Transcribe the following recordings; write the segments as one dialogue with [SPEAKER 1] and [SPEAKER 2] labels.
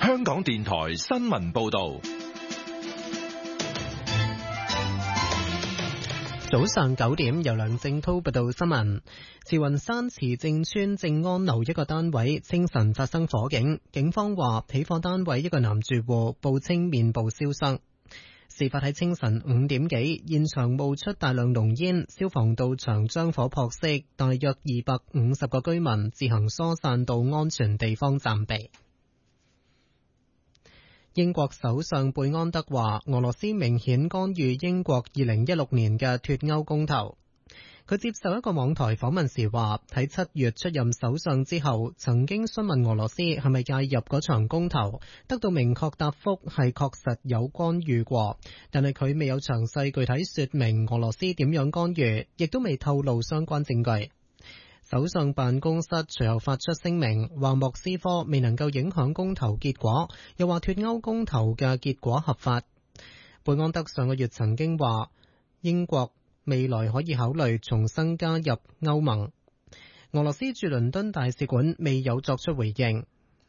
[SPEAKER 1] 香港電台新聞報道。
[SPEAKER 2] 早上9點，由梁正濤報道新聞。慈雲山慈正邨正安樓一個單位清晨發生火警，警方話起火單位一個男住戶報稱面部燒傷。事發喺清晨5點幾，現場冒出大量濃煙，消防到場將火撲熄，大約250個居民自行疏散到安全地方暫避。英國首相貝安德話，俄羅斯明顯干預英國2016年嘅脫歐公投。佢接受一個網台訪問時話，喺7月出任首相之後，曾經詢問俄羅斯係咪介入嗰場公投，得到明確答覆係確實有干預過，但係佢未有詳細具體說明俄羅斯點樣干預，亦都未透露相關證據。首相辦公室隨後發出聲明，話莫斯科未能夠影響公投結果，又話脫歐公投嘅結果合法。貝安德上個月曾經話，英國未來可以考慮重新加入歐盟。俄羅斯駐倫敦大使館未有作出回應。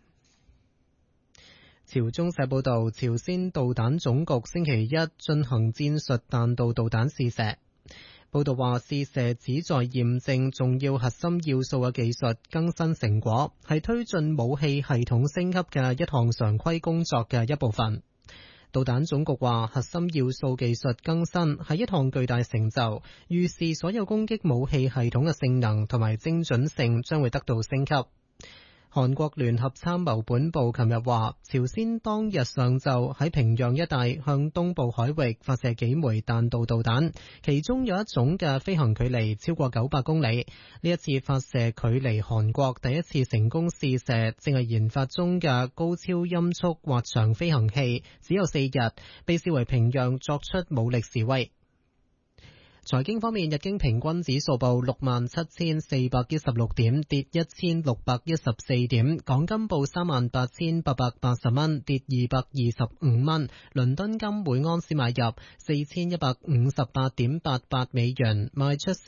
[SPEAKER 2] 朝中社報道，朝鮮導彈總局星期一進行戰術彈道導彈試射。報道話，試射旨在驗證重要核心要素嘅技術更新成果，係推進武器系統升級嘅一項常規工作嘅一部分。導彈總局話，核心要素技術更新係一項巨大成就，預示所有攻擊武器系統嘅性能同埋精準性將會得到升級。韓國聯合參謀本部琴日話，朝鮮當日上晝喺平壤一帶向東部海域發射幾枚彈道導彈，其中有一種嘅飛行距離超過900公里。呢一次發射距離韓國第一次成功試射正係研發中嘅高超音速滑翔飛行器只有4日，被視為平壤作出武力示威。財經方面，日經平均指數報67,416點，跌1614點；港金報38,880蚊，跌225蚊；倫敦金每安士買入4158.88美元，賣出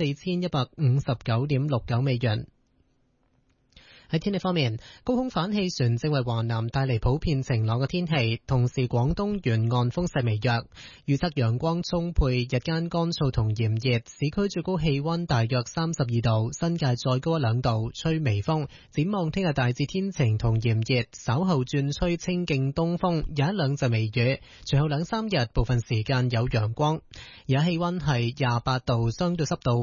[SPEAKER 2] 4159.69美元。喺天氣方面，高空反氣旋正為華南帶嚟普遍晴朗嘅天氣，同時廣東沿岸風勢微弱。預測陽光充沛，日間乾燥同炎熱，市區最高氣溫大約32度，新界再高1-2度，吹微風。展望聽日大致天晴同炎熱，稍後轉吹清勁東風，有1-2陣微雨。隨後2-3日部分時間有陽光。而家氣溫係28度，相對濕度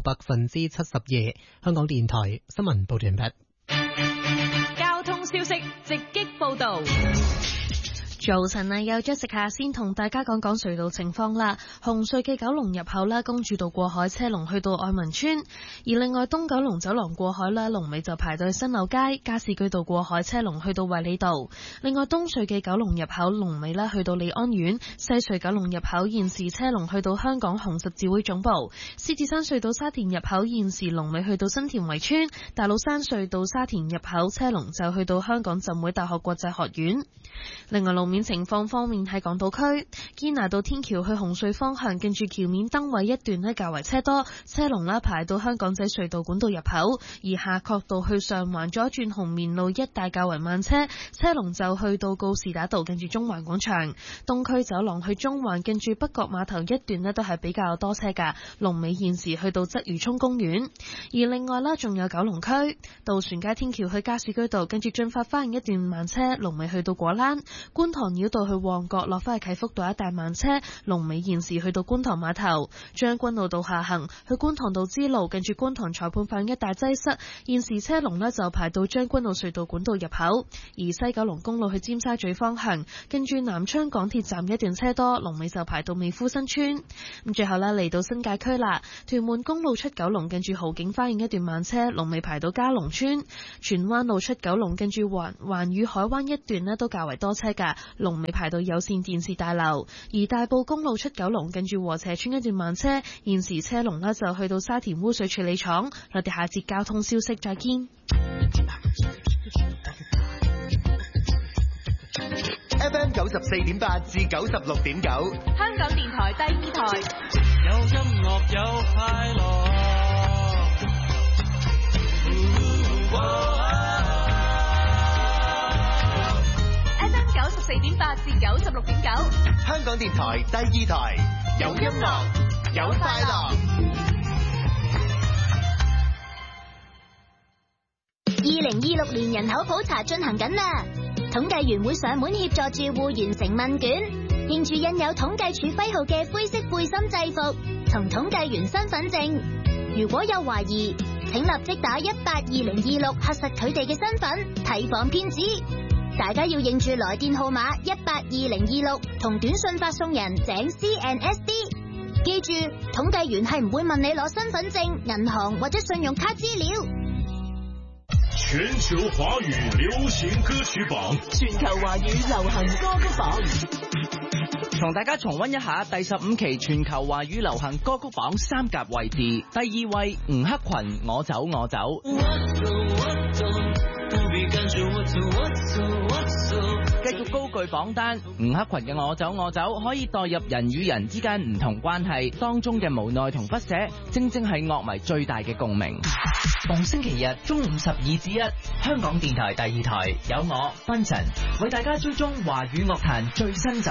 [SPEAKER 2] 72%。香港電台新聞報道完畢。
[SPEAKER 3] 交通消息直擊報道。早晨啊，有咗食下先同大家講講隧道情況啦。紅隧嘅九龍入口啦，公主道過海車龍去到愛民村；而另外東九龍走廊過海啦，龍尾就排到新樓街；加士居道過海車龍去到衛理道。另外東隧嘅九龍入口龍尾啦，去到利安苑；西隧九龍入口現時車龍去到香港紅十字會總部；獅子山隧道沙田入口現時龍尾去到新田圍村；大老山隧道沙田入口車龍就去到香港浸會大學國際學院。另外路面情況方面，喺港島區堅拿道天橋去紅隧方向，近住橋面燈位一段呢較為車多，車龍啦排到香港仔隧道管道入口；而夏慤道去上環左轉紅棉路一帶較為慢車，車龍就去到告士打道近住中環廣場。東區走廊去中環近住北角碼頭一段呢都係比較多車㗎，龍尾現時去到鰂魚涌公園。而另外啦，仲有九龍區渡船街天橋去加士居道近住駿發花園一段慢車，龍尾去到果欄。觀塘繞道去旺角落返去啟福道一帶慢車，龍尾現時去到觀塘碼頭。將軍澳道下行去觀塘道支路近住觀塘裁判法院一帶擠塞，現時車龍呢就排到將軍澳隧道管道入口。而西九龍公路去尖沙咀方向近住南昌港鐵站一段車多，龍尾就排到美孚新村。咁最後呢，嚟到新界區啦，屯門公路出九龍近住豪景花園一段慢車，龍尾排到嘉龍村。荃灣路出九龍近住環宇海灣一段呢都較為多車㗎，龍尾排到有線電視大樓。而大埔公路出九龍近住禾輋村一段慢車，現時車龍呢就去到沙田污水處理廠。我哋下節交通消息再見。
[SPEAKER 4] FM 94.8至96.9，
[SPEAKER 3] 香港電台第2台，
[SPEAKER 5] 有音樂有快樂。
[SPEAKER 3] FM 94
[SPEAKER 6] 94.8至96.9，
[SPEAKER 4] 香港電台第二台，有音樂，有快樂。
[SPEAKER 7] 2026年人口普查進行緊啦，統計員會上門協助住戶完成問卷，認住印有統計處徽號嘅灰色背心制服同統計員身份證。如果有懷疑，請立即打182026核實佢哋嘅身份，提防騙子。大家要認住來電號碼182026同短信發送人井 CNSD。記住，統計員係唔會問你攞身份證、銀行或者信用卡資料。
[SPEAKER 8] 全球華語流行歌曲榜，
[SPEAKER 9] 全球華語流行歌曲榜，
[SPEAKER 10] 同大家重溫一下第15期全球華語流行歌曲榜3甲位置。第2位吳克群，我走我走。繼續高踞榜單，吳克群嘅我走我走可以代入人與人之間唔同關係當中嘅無奈同不捨，正正係樂迷最大嘅共鳴。
[SPEAKER 11] 逢星期日中午12至1，香港電台第二台有我 Benson 為大家追蹤華語樂壇最新